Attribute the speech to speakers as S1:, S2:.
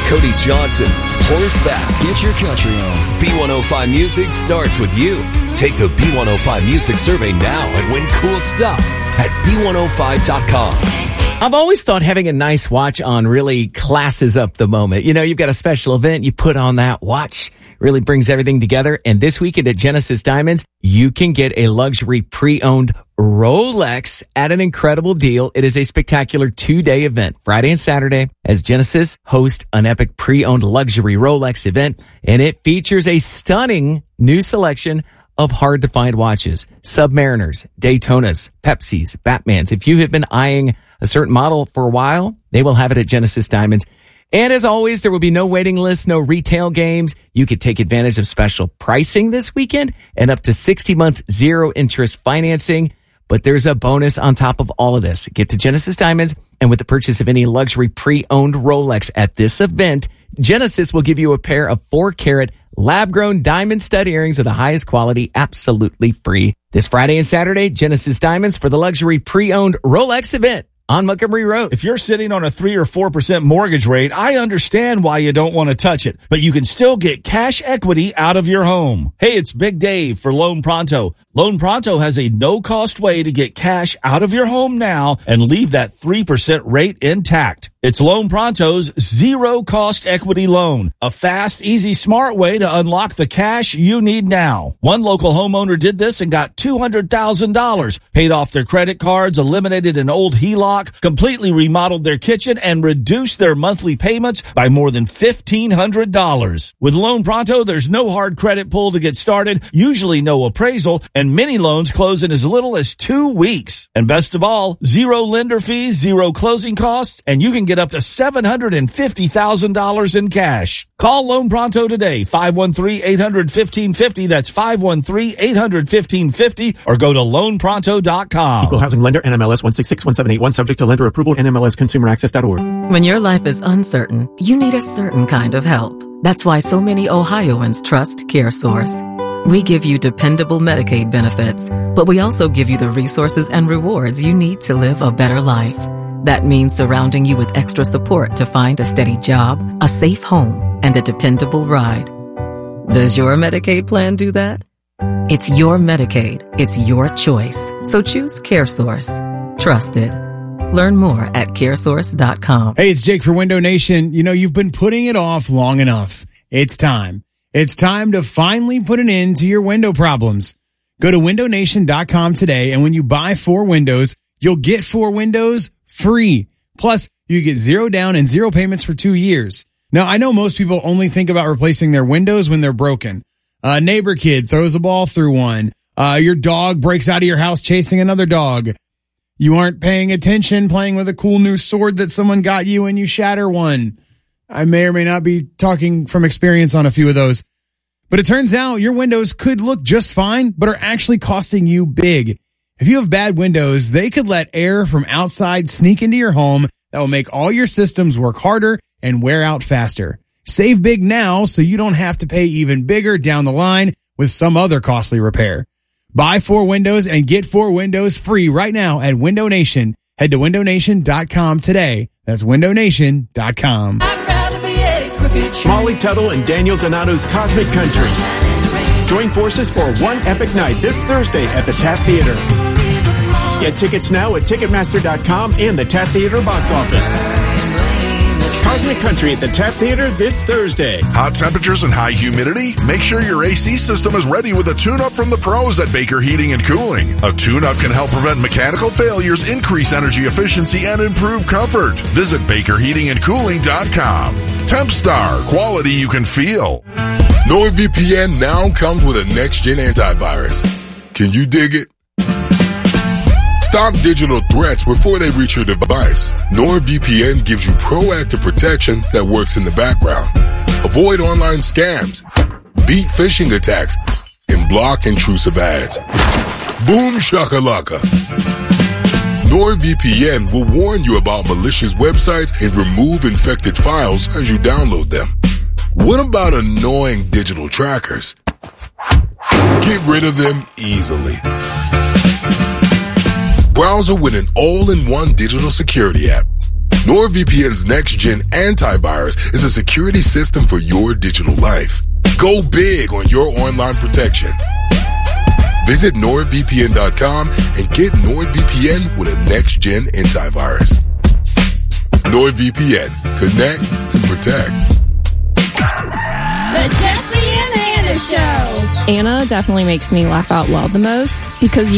S1: Cody Johnson, Horseback.
S2: Get your country on.
S1: B105 Music starts with you. Take the B105 Music survey now and win cool stuff at B105.com.
S3: I've always thought having a nice watch on really classes up the moment. You know, you've got a special event, you put on that watch, really brings everything together. And this weekend at Genesis Diamonds, you can get a luxury pre-owned Rolex at an incredible deal. It is a spectacular 2-day event, Friday and Saturday, as Genesis hosts an epic pre-owned luxury Rolex event. And it features a stunning new selection of hard-to-find watches, Submariners, Daytonas, Pepsis, Batmans. If you have been eyeing a certain model for a while, they will have it at Genesis Diamonds. And as always, there will be no waiting list, no retail games. You could take advantage of special pricing this weekend and up to 60 months zero interest financing. But there's a bonus on top of all of this. Get to Genesis Diamonds, and with the purchase of any luxury pre-owned Rolex at this event, Genesis will give you a pair of 4-carat lab-grown diamond stud earrings of the highest quality, absolutely free. This Friday and Saturday, Genesis Diamonds for the luxury pre-owned Rolex event on Montgomery Road.
S4: If you're sitting on a 3 or 4% mortgage rate, I understand why you don't want to touch it, but you can still get cash equity out of your home. Hey, it's Big Dave for Loan Pronto. Loan Pronto has a no-cost way to get cash out of your home now and leave that 3% rate intact. It's Loan Pronto's zero-cost equity loan, a fast, easy, smart way to unlock the cash you need now. One local homeowner did this and got $200,000, paid off their credit cards, eliminated an old HELOC, completely remodeled their kitchen, and reduced their monthly payments by more than $1,500. With Loan Pronto, there's no hard credit pull to get started, usually no appraisal, and many loans close in as little as 2 weeks. And best of all, zero lender fees, zero closing costs, and you can get up to $750,000 in cash. Call Loan Pronto today, 513-800-1550. That's 513-800-1550, or go to loanpronto.com.
S5: Equal Housing Lender, NMLS 1661781, subject to lender approval, NMLSconsumeraccess.org.
S6: When your life is uncertain, you need a certain kind of help. That's why so many Ohioans trust CareSource. We give you dependable Medicaid benefits, but we also give you the resources and rewards you need to live a better life. That means surrounding you with extra support to find a steady job, a safe home, and a dependable ride. Does your Medicaid plan do that? It's your Medicaid. It's your choice. So choose CareSource. Trusted. Learn more at caresource.com.
S7: Hey, it's Jake for Window Nation. You know, you've been putting it off long enough. It's time. It's time to finally put an end to your window problems. Go to windownation.com today, and when you buy 4 windows, you'll get 4 windows free. Plus, you get 0 down and 0 payments for 2 years. Now, I know most people only think about replacing their windows when they're broken. A neighbor kid throws a ball through one. Your dog breaks out of your house chasing another dog. You aren't paying attention playing with a cool new sword that someone got you and you shatter one. I may or may not be talking from experience on a few of those. But it turns out your windows could look just fine, but are actually costing you big. If you have bad windows, they could let air from outside sneak into your home that will make all your systems work harder and wear out faster. Save big now so you don't have to pay even bigger down the line with some other costly repair. Buy 4 windows and get 4 windows free right now at Window Nation. Head to windownation.com today. That's windownation.com.
S5: Molly Tuttle and Daniel Donato's Cosmic Country. Join forces for one epic night this Thursday at the Taft Theater. Get tickets now at Ticketmaster.com and the Taft Theater box office. Cosmic Country at the Taft Theater this Thursday.
S8: Hot temperatures and high humidity? Make sure your AC system is ready with a tune-up from the pros at Baker Heating and Cooling. A tune-up can help prevent mechanical failures, increase energy efficiency, and improve comfort. Visit BakerHeatingandCooling.com. TempStar, quality you can feel.
S9: NordVPN now comes with a next-gen antivirus. Can you dig it? Stop digital threats before they reach your device. NordVPN gives you proactive protection that works in the background. Avoid online scams, beat phishing attacks, and block intrusive ads. Boom shakalaka. NordVPN will warn you about malicious websites and remove infected files as you download them. What about annoying digital trackers? Get rid of them easily. Browser with an all-in-one digital security app. NordVPN's next-gen antivirus is a security system for your digital life. Go big on your online protection. Visit NordVPN.com and get NordVPN with a next-gen antivirus. NordVPN. Connect, protect.
S2: The Jesse and Anna Show.
S10: Anna definitely makes me laugh out loud the most because